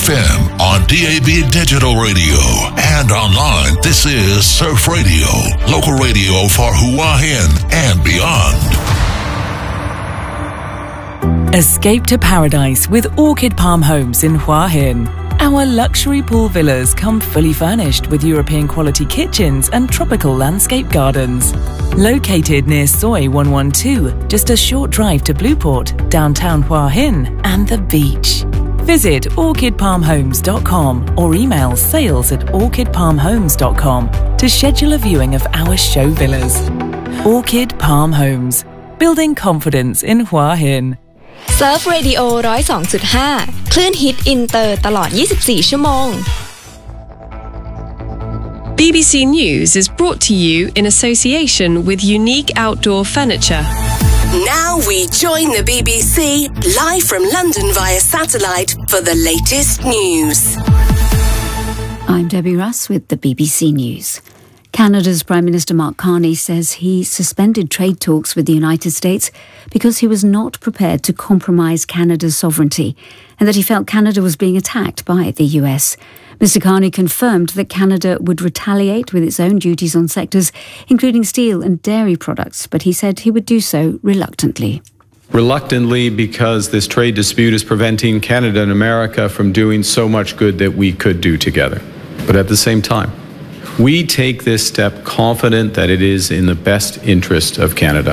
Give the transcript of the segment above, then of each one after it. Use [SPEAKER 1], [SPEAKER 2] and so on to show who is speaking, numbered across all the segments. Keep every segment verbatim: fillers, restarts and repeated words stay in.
[SPEAKER 1] F M, on D A B Digital Radio, and online. This is Surf Radio, local radio for Hua Hin and beyond.
[SPEAKER 2] Escape to paradise with Orchid Palm Homes in Hua Hin. Our luxury pool villas come fully furnished with European quality kitchens and tropical landscape gardens. Located near Soi one one two, just a short drive to Blueport, downtown Hua Hin, and the beach. Visit orchid palm homes dot com or email sales at orchid palm homes dot com to schedule a viewing of our show villas. Orchid Palm Homes, building confidence in Hua Hin.
[SPEAKER 3] Surf Radio หนึ่งศูนย์สองจุดห้า คลื่นฮิตอินเตอร์ตลอดยี่สิบสี่ชั่วโมง
[SPEAKER 4] B B C News is brought to you in association with Unique Outdoor Furniture.
[SPEAKER 5] Now we join the B B C live from London via satellite for the latest news.
[SPEAKER 6] I'm Debbie Russ with the B B C News. Canada's Prime Minister Mark Carney says he suspended trade talks with the United States because he was not prepared to compromise Canada's sovereignty and that he felt Canada was being attacked by the U S. Mr Carney confirmed that Canada would retaliate with its own duties on sectors, including steel and dairy products, but he said he would do so reluctantly.
[SPEAKER 7] Reluctantly, because this trade dispute is preventing Canada and America from doing so much good that we could do together. But at the same time, we take this step confident that it is in the best interest of Canada.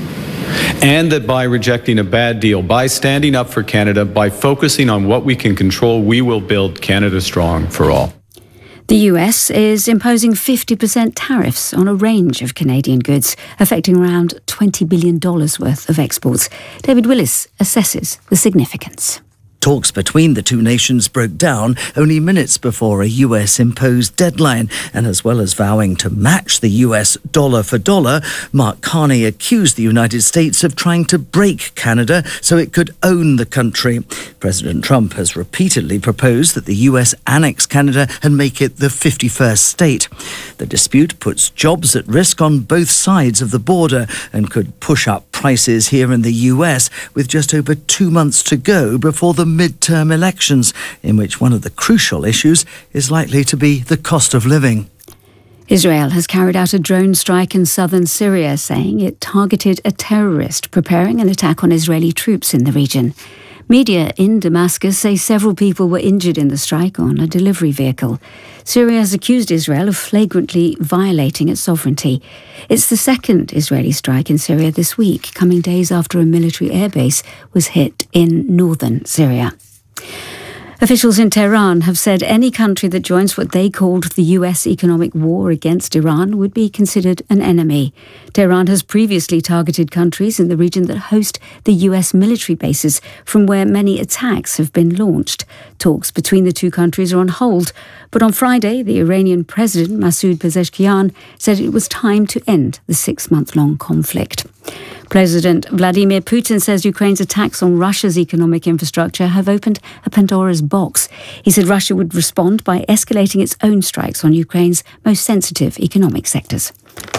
[SPEAKER 7] And that by rejecting a bad deal, by standing up for Canada, by focusing on what we can control, we will build Canada strong for all.
[SPEAKER 6] The U S is imposing fifty percent tariffs on a range of Canadian goods, affecting around twenty billion dollars worth of exports. David Willis assesses the significance.
[SPEAKER 8] Talks between the two nations broke down only minutes before a U S-imposed deadline, and as well as vowing to match the U S dollar for dollar, Mark Carney accused the United States of trying to break Canada so it could own the country. President Trump has repeatedly proposed that the U S annex Canada and make it the fifty-first state. The dispute puts jobs at risk on both sides of the border and could push up prices here in the U S, with just over two months to go before the mid-term elections, in which one of the crucial issues is likely to be the cost of living.
[SPEAKER 6] Israel has carried out a drone strike in southern Syria, saying it targeted a terrorist preparing an attack on Israeli troops in the region. Media in Damascus say several people were injured in the strike on a delivery vehicle. Syria has accused Israel of flagrantly violating its sovereignty. It's the second Israeli strike in Syria this week, coming days after a military airbase was hit in northern Syria. Officials in Tehran have said any country that joins what they called the U S economic war against Iran would be considered an enemy. Tehran has previously targeted countries in the region that host the U S military bases from where many attacks have been launched. Talks between the two countries are on hold, but on Friday, the Iranian President Masoud Pezeshkian said it was time to end the six-month-long conflict. President Vladimir Putin says Ukraine's attacks on Russia's economic infrastructure have opened a Pandora's box. He said Russia would respond by escalating its own strikes on Ukraine's most sensitive economic sectors.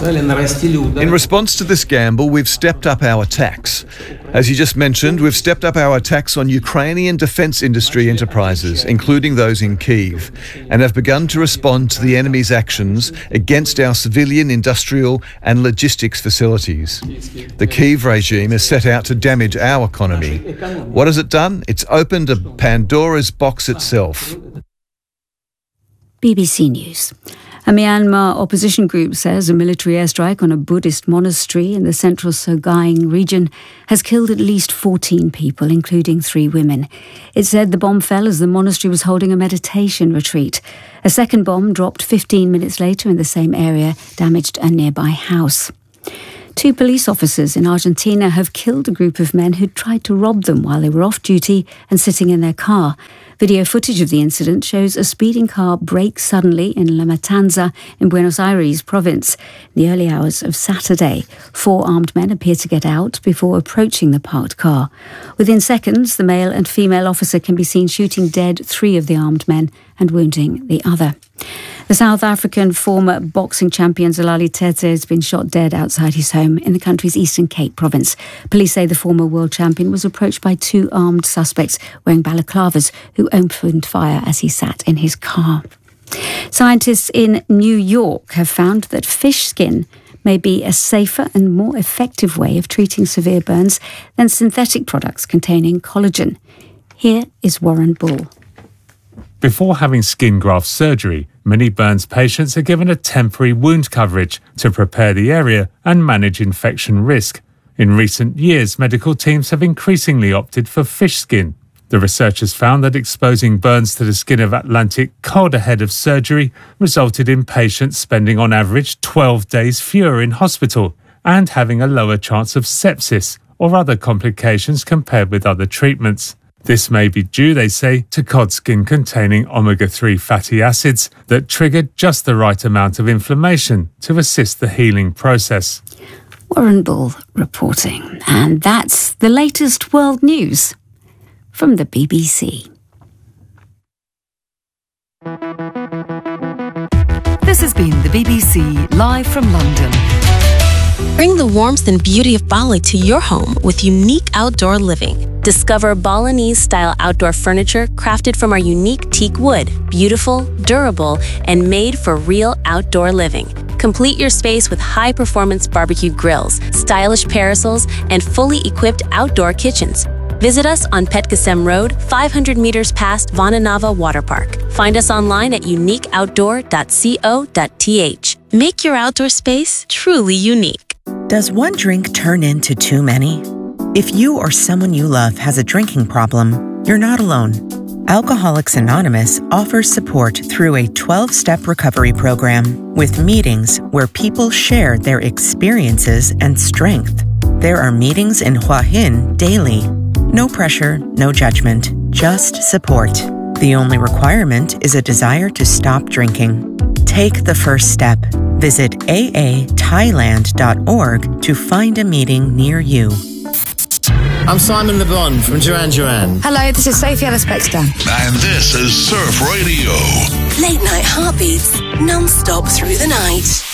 [SPEAKER 9] In response to this gamble, we've stepped up our attacks. As you just mentioned, we've stepped up our attacks on Ukrainian defence industry enterprises, including those in Kyiv, and have begun to respond to the enemy's actions against our civilian, industrial and logistics facilities. The Kyiv regime is set out to damage our economy. What has it done? It's opened a Pandora's box itself.
[SPEAKER 6] B B C News. A Myanmar opposition group says a military airstrike on a Buddhist monastery in the central Sagaing region has killed at least fourteen people, including three women. It said the bomb fell as the monastery was holding a meditation retreat. A second bomb dropped fifteen minutes later in the same area, damaged a nearby house. Two police officers in Argentina have killed a group of men who'd tried to rob them while they were off duty and sitting in their car. Video footage of the incident shows a speeding car brake suddenly in La Matanza in Buenos Aires province in the early hours of Saturday. Four armed men appear to get out before approaching the parked car. Within seconds, the male and female officer can be seen shooting dead three of the armed men and wounding the other. The South African former boxing champion Zalali Tete has been shot dead outside his home in the country's Eastern Cape province. Police say the former world champion was approached by two armed suspects wearing balaclavas who opened fire as he sat in his car. Scientists in New York have found that fish skin may be a safer and more effective way of treating severe burns than synthetic products containing collagen. Here is Warren Bull.
[SPEAKER 10] Before having skin graft surgery, many burns patients are given a temporary wound coverage to prepare the area and manage infection risk. In recent years, medical teams have increasingly opted for fish skin. The researchers found that exposing burns to the skin of Atlantic cod ahead of surgery resulted in patients spending on average twelve days fewer in hospital and having a lower chance of sepsis or other complications compared with other treatments. This may be due, they say, to cod skin containing omega three fatty acids that trigger just the right amount of inflammation to assist the healing process.
[SPEAKER 6] Warren Bull reporting. And that's the latest world news from the B B C.
[SPEAKER 2] This has been the B B C live from London.
[SPEAKER 11] Bring the warmth and beauty of Bali to your home with unique outdoor living. Discover Balinese-style outdoor furniture crafted from our unique teak wood, beautiful, durable, and made for real outdoor living. Complete your space with high-performance barbecue grills, stylish parasols, and fully equipped outdoor kitchens. Visit us on Petgasem Road, five hundred meters past Vananava Water Park. Find us online at unique outdoor dot co dot t h. Make your outdoor space truly unique.
[SPEAKER 12] Does one drink turn into too many? If you or someone you love has a drinking problem, you're not alone. Alcoholics Anonymous offers support through a twelve-step recovery program with meetings where people share their experiences and strength. There are meetings in Hua Hin daily. No pressure, no judgment, just support. The only requirement is a desire to stop drinking. Take the first step. Visit a a thailand dot org to find a meeting near you.
[SPEAKER 13] I'm Simon Le Bon from Duran Duran.
[SPEAKER 14] Hello, this is Sophie Ellis-Bextor.
[SPEAKER 1] And this is Surf Radio.
[SPEAKER 5] Late night heartbeats, non-stop through the night.